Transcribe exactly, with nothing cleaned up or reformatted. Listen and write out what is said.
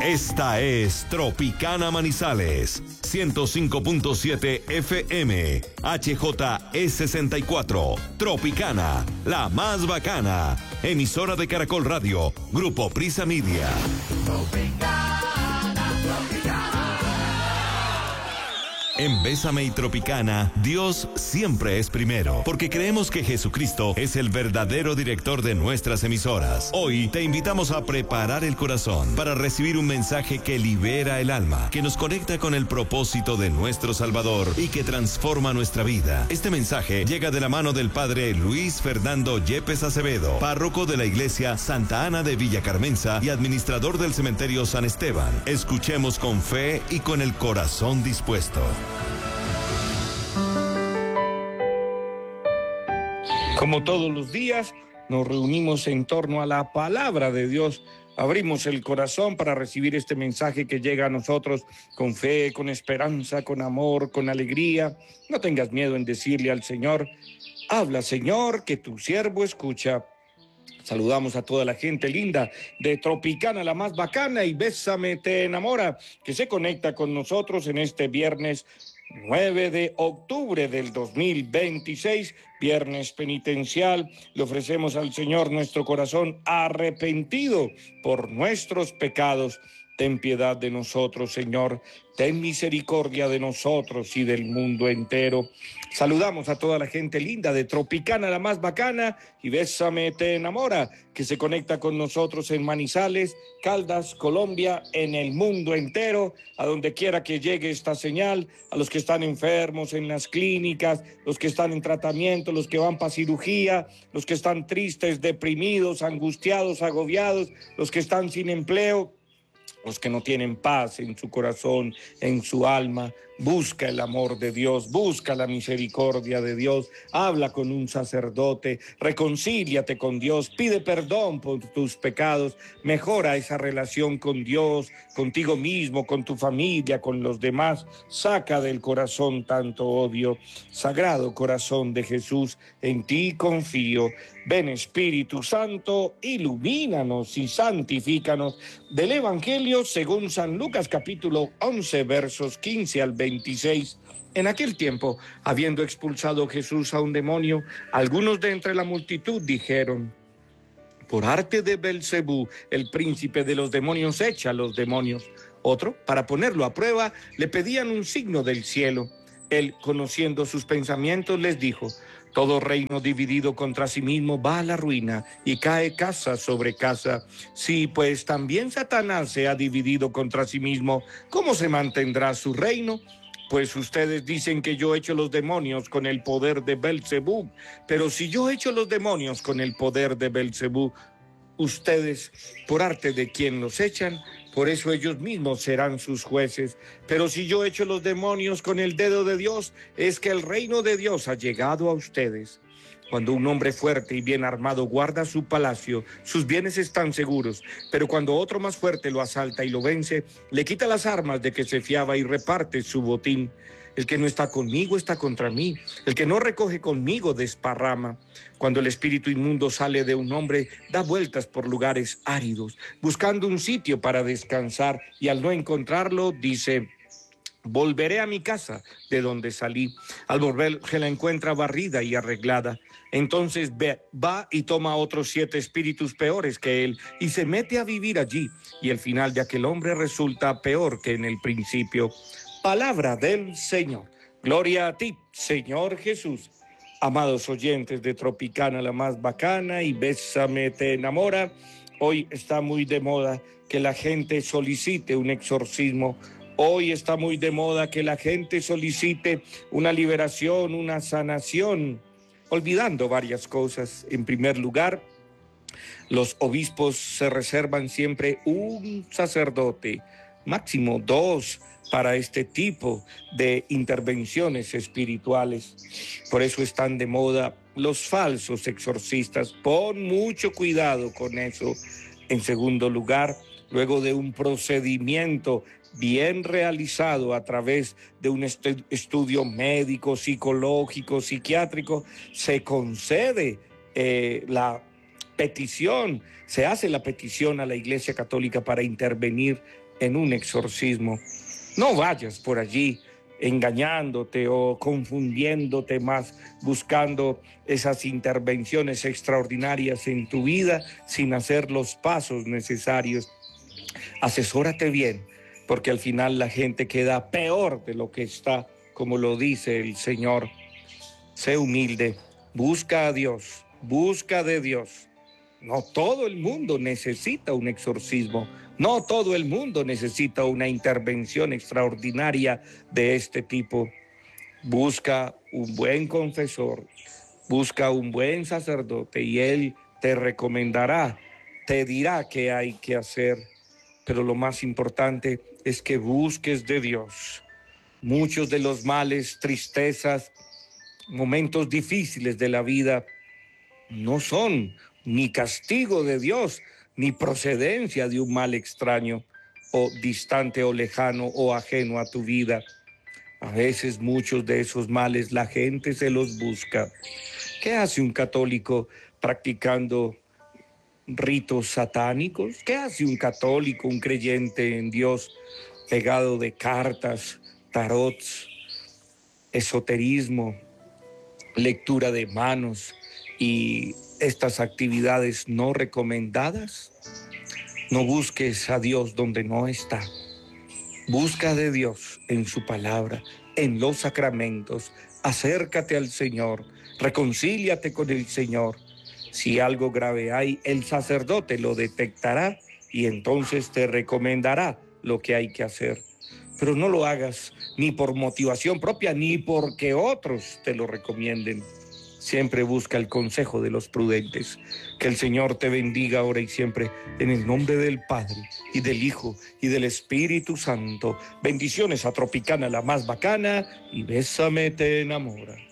Esta es Tropicana Manizales, ciento cinco punto siete F M, H J E sesenta y cuatro. Tropicana, la más bacana. Emisora de Caracol Radio, Grupo Prisa Media. Tropicana, Tropicana. En Bésame y Tropicana, Dios siempre es primero, porque creemos que Jesucristo es el verdadero director de nuestras emisoras. Hoy te invitamos a preparar el corazón para recibir un mensaje que libera el alma, que nos conecta con el propósito de nuestro Salvador y que transforma nuestra vida. Este mensaje llega de la mano del Padre Luis Fernando Yepes Acevedo, párroco de la Iglesia Santa Ana de Villa Carmenza y administrador del Cementerio San Esteban. Escuchemos con fe y con el corazón dispuesto. Como todos los días, nos reunimos en torno a la palabra de Dios. Abrimos el corazón para recibir este mensaje que llega a nosotros con fe, con esperanza, con amor, con alegría. No tengas miedo en decirle al Señor: habla, Señor, que tu siervo escucha. Saludamos a toda la gente linda de Tropicana, la más bacana, y Bésame te enamora, que se conecta con nosotros en este viernes nueve de octubre del dos mil veintiséis, viernes penitencial. Le ofrecemos al Señor nuestro corazón arrepentido por nuestros pecados. Ten piedad de nosotros, Señor. Ten misericordia de nosotros y del mundo entero. Saludamos a toda la gente linda de Tropicana, la más bacana, y Bésame te enamora, que se conecta con nosotros en Manizales, Caldas, Colombia, en el mundo entero, a donde quiera que llegue esta señal, a los que están enfermos en las clínicas, los que están en tratamiento, los que van para cirugía, los que están tristes, deprimidos, angustiados, agobiados, los que están sin empleo, los que no tienen paz en su corazón, en su alma. Busca el amor de Dios, busca la misericordia de Dios, habla con un sacerdote, reconcíliate con Dios, pide perdón por tus pecados, mejora esa relación con Dios, contigo mismo, con tu familia, con los demás. Saca del corazón tanto odio. Sagrado corazón de Jesús, en ti confío. Ven, Espíritu Santo, ilumínanos y santifícanos. Del Evangelio según San Lucas, capítulo once, versos quince al veintiséis. En aquel tiempo, habiendo expulsado Jesús a un demonio, algunos de entre la multitud dijeron: por arte de Belcebú, el príncipe de los demonios, echa a los demonios. Otro, para ponerlo a prueba, le pedían un signo del cielo. Él, conociendo sus pensamientos, les dijo: todo reino dividido contra sí mismo va a la ruina, y cae casa sobre casa. Si pues también Satanás se ha dividido contra sí mismo, ¿cómo se mantendrá su reino? Pues ustedes dicen que yo echo los demonios con el poder de Belcebú, pero si yo echo los demonios con el poder de Belcebú, ustedes, por arte de quien los echan, por eso ellos mismos serán sus jueces. Pero si yo echo los demonios con el dedo de Dios, es que el reino de Dios ha llegado a ustedes. Cuando un hombre fuerte y bien armado guarda su palacio, sus bienes están seguros. Pero cuando otro más fuerte lo asalta y lo vence, le quita las armas de que se fiaba y reparte su botín. El que no está conmigo está contra mí. El que no recoge conmigo desparrama. Cuando el espíritu inmundo sale de un hombre, da vueltas por lugares áridos, buscando un sitio para descansar, y al no encontrarlo, dice: volveré a mi casa de donde salí. Al volver se la encuentra barrida y arreglada. Entonces ve, va y toma otros siete espíritus peores que él y se mete a vivir allí. Y el final de aquel hombre resulta peor que en el principio. Palabra del Señor. Gloria a ti, Señor Jesús. Amados oyentes de Tropicana, la más bacana, y Bésame te enamora. Hoy está muy de moda que la gente solicite un exorcismo. Hoy está muy de moda que la gente solicite una liberación, una sanación, olvidando varias cosas. En primer lugar, los obispos se reservan siempre un sacerdote, máximo dos, para este tipo de intervenciones espirituales. Por eso están de moda los falsos exorcistas. Pon mucho cuidado con eso. En segundo lugar, luego de un procedimiento bien realizado a través de un estu- estudio médico, psicológico, psiquiátrico, se concede eh, la petición, se hace la petición a la Iglesia Católica para intervenir en un exorcismo. No vayas por allí engañándote o confundiéndote más, buscando esas intervenciones extraordinarias en tu vida sin hacer los pasos necesarios. Asesórate bien, porque al final la gente queda peor de lo que está, como lo dice el Señor. Sé humilde, busca a Dios, busca de Dios. No todo el mundo necesita un exorcismo, no todo el mundo necesita una intervención extraordinaria de este tipo. Busca un buen confesor, busca un buen sacerdote y él te recomendará, te dirá qué hay que hacer. Pero lo más importante es que busques de Dios. Muchos de los males, tristezas, momentos difíciles de la vida no son ni castigo de Dios, ni procedencia de un mal extraño o distante o lejano o ajeno a tu vida. A veces muchos de esos males la gente se los busca. ¿Qué hace un católico practicando ritos satánicos? ¿Qué hace un católico, un creyente en Dios, pegado de cartas, tarots, esoterismo, lectura de manos y estas actividades no recomendadas? No busques a Dios donde no está. Busca de Dios en su palabra, en los sacramentos. Acércate al Señor, reconcíliate con el Señor. Si algo grave hay, el sacerdote lo detectará y entonces te recomendará lo que hay que hacer. Pero no lo hagas ni por motivación propia, ni porque otros te lo recomienden. Siempre busca el consejo de los prudentes. Que el Señor te bendiga ahora y siempre, en el nombre del Padre, y del Hijo, y del Espíritu Santo. Bendiciones a Tropicana, la más bacana, y Bésame te enamora.